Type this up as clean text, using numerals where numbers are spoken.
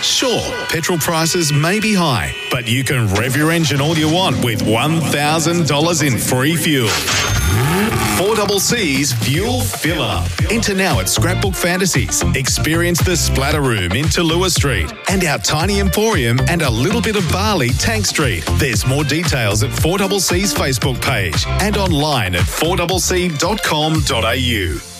Sure, petrol prices may be high, but you can rev your engine all you want with $1,000 in free fuel. 4CC's Fuel Fill Up. Enter now at Scrapbook Fantasies. Experience the Splatter Room in Tallulah Street and our tiny emporium and a little bit of barley Tank Street. There's more details at 4CC's Facebook page and online at 4cc.com.au.